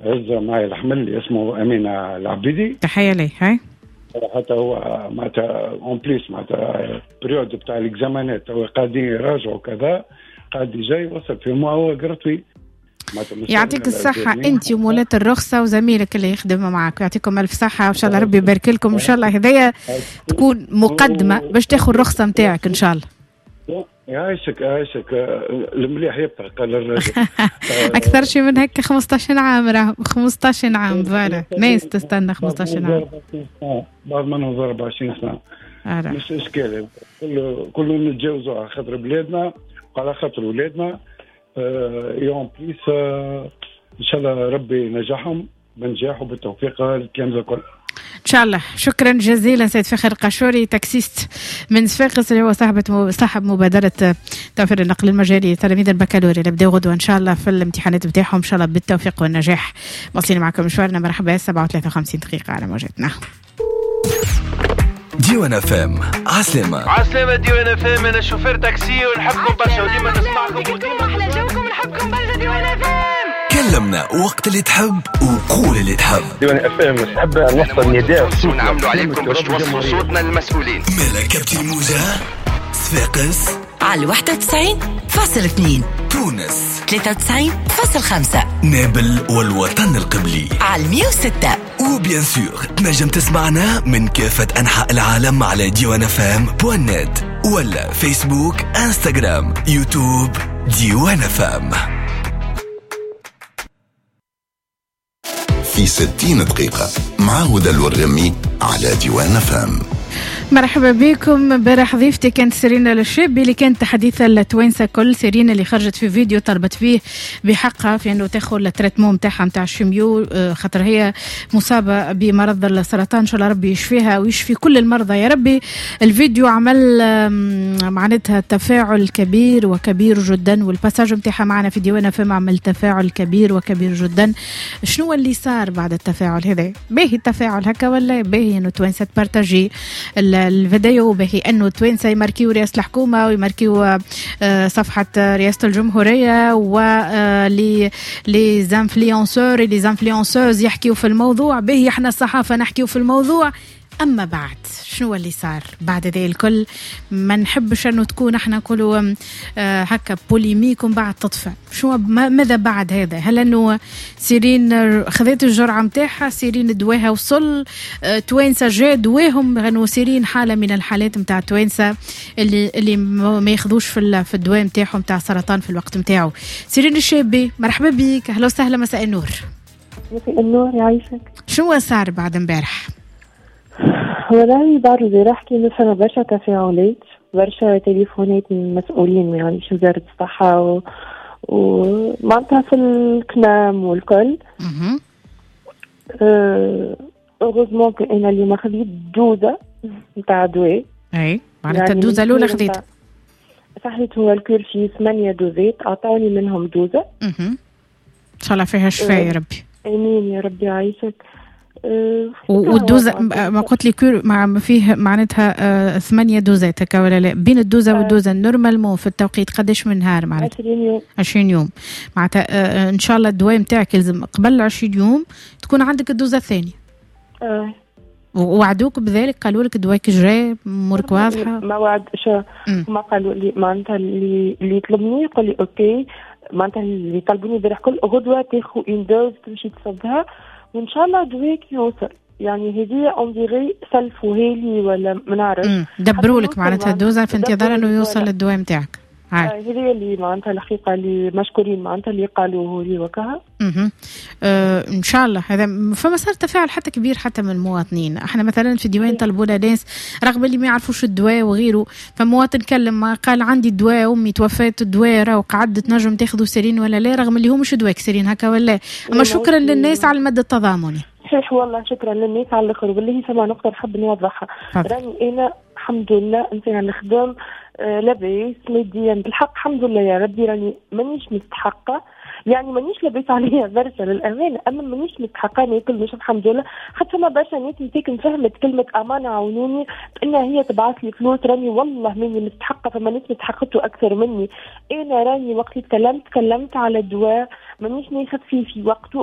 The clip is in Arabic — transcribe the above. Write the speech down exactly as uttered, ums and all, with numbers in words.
هزة معي الحمل اللي اسمه أمين العبيدي. تحية لي. هاي حتى هو معناتها اون بليس معناتها بريود بتاع الاكزامانات هو قاعدين يراجعوا كذا، قاعد جاي وصل في هو قرطوي. يعطيك الصحة أنت ومولات الرخصة وزميلك اللي يخدم معك، يعطيكم ألف صحة وإن شاء الله ربي يبارك لكم. إن شاء الله هدايا تكون مقدمة باش تاخذ الرخصة متاعك إن شاء الله. يعيشك يعيشك المليح يبقى قال الرجل. أكثر شيء من هيك خمسطعش عام، راه خمسطعش عام فوالا ناس تستنى خمسطعش عام، بعض منهم أربعة وعشرين سنة. مش إشكال، كله كله نتجاوزوا على خاطر بلادنا وعلى خاطر ولادنا. يوم بليس إن شاء الله ربي نجاحهم بنجاح وبالتوفيق للكلام الكل إن شاء الله. شكرا جزيلا سيد فخر القشوري، تاكسيست من صفاقس اللي هو صاحب صاحب مبادرة توفير النقل المجاني لتلاميذ البكالوريا اللي بداوا غدوة إن شاء الله في الامتحانات بتاعهم، إن شاء الله بالتوفيق والنجاح. واصلين معكم مشوارنا. مرحبا. سبعة وثلاثة وخمسين دقيقة على موجتنا. ديوان اف ام. عسلامة عسلامة ديوان اف ام. انا شوفير تاكسي ونحبكم برشا وديما نسمعكم وديما احلى جوكم ونحبكم برشا. ديوان اف ام كلمنا وقت اللي تحب وقول اللي تحب. ديوان اف ام نحب نوصل نداء ونعملوا عليكم باش توصلوا صوتنا للمسؤولين. مالا كابتن موجة صفاقس على واحد وتسعين فاصلة اثنين، تونس ثلاثة وتسعين فاصلة خمسة، نابل والوطن القبلي على مية وستة، وبيان سور تنجم تسمعنا من كافة أنحاء العالم على ديوان اف ام بوان نت ولا فيسبوك انستغرام يوتيوب ديوان اف ام. في ستين دقيقة مع هدى الورمي على ديوان اف ام. مرحبا بكم. امبارح ضيفتي كانت سيرينا الشابي اللي كانت تحديثا للتوانسه كل. سيرينا اللي خرجت في فيديو طلبت فيه بحقها في انه تاخذ التريتمون نتاعها نتاع الشميو، خاطر هي مصابه بمرض السرطان. ان شاء الله ربي يشفيها ويشفي كل المرضى يا ربي. الفيديو عمل معناتها تفاعل كبير وكبير جدا، والباساج نتاعها معنا في ديوان فما عمل تفاعل كبير وكبير جدا. شنو اللي صار بعد التفاعل هذا؟ باهي التفاعل هكا ولا باهي انه توانسه تبارتاجي الفيديو، باهي انه توانسه يماركيو رئاسه الحكومه ويماركيو صفحه رئاسه الجمهوريه ولي لي زانفلونسور لي زانفلونسوز يحكيوا في الموضوع، باهي احنا الصحافه نحكيوا في الموضوع. اما بعد شنو اللي صار بعد ذي الكل؟ ما نحبش انه تكون احنا نقولوا آه هكا بوليميك ومن بعد تطفى. شو ماذا بعد هذا؟ هل انه سيرين خذت الجرعه نتاعها، سيرين دواها وصل، آه توانسه جا دواهم، لانه سيرين حاله من الحالات نتاع توانسه اللي اللي ما ياخذوش في في الدواء نتاعهم نتاع سرطان في الوقت نتاعو. سيرين الشابي مرحبا بك، اهلا وسهلا، مساء النور. مساء النور يعيشك. شو صار بعد امبارح؟ والله بعد زي رحكي مثلا برشا تفاعلات، برشا تليفونات من المسؤولين يعني في وزارة الصحة و... ومعناتها في الكنام والكل. اها أغزمون أنا اللي ما خذيت دوزة نتاع دواء. أي معناتها يعني الدوزة الأولى خذيت صحيت. هو الكل فيه ثمانية دوزات، أعطاني منهم دوزة. اها إن شاء الله فيها شفاء يا ربي. آمين يا ربي يعيشك. والدوزة ما قلت لي كور مع فيه معناتها آه ثمانية دوزات هكا ولا لا؟ بين الدوزة والدوزة النورمال مو في التوقيت قداش من نهار معناتها؟ عشرين يوم. عشرين يوم معناتها آه إن شاء الله الدواء متاعك يلزم قبل عشرين يوم تكون عندك الدوزة الثانية. آه. ووعدوك بذلك؟ قالوا لك دواك جاي امورك واضحة؟ ما وعد شو ما قالوا لي معناتها اللي اللي يطلبني يقول لي اوكي، معناتها اللي طلبوني امبارح كل غدوة تاخذ اون دوز تمشي تصبها وان شاء الله دواك يوصل. يعني هذه اون ديري سلفوها لي ولا ما نعرف، دبروا لك معناتها الدوزة في انتظار انه يوصل الدواء نتاعك. هذه اللي معناتها الحقيقه اللي مشكورين معناتها اللي قالوه لي وكها. اها آه ان شاء الله. هذا فما صار تفاعل حتى كبير حتى من المواطنين. احنا مثلا في ديوان طلبوا لنا ناس رغم اللي ما يعرفوش الدواء وغيره، فمواطن كلم قال عندي الدواء امي توفات الدواء راه قعدت نجم تاخذوا سيرين ولا لا، رغم اللي هو مش دواء سيرين هكا ولا. اما شكرا للناس على المد التضامني. صحيح والله شكرا للناس على الاخر. بالله سما نقطه نحب نوضحها. راني انا الحمد لله انسان نخدم آه لاباس ماديا بالحق الحمد لله يا ربي، راني مانيش مستحقه يعني مانيش لاباس عليا برشا للامانه، اما مانيش مستحقه ناكل مش الحمد لله. حتى ما برشا ناس نتاكل فهمت كلمه امانه عاونوني بانها هي تبعث لي فلوس، راني والله ماني مستحقه، فما ناس مستحقته اكثر مني. انا راني وقت تكلمت تكلمت على الدواء مانيش ناخذ فيه في وقته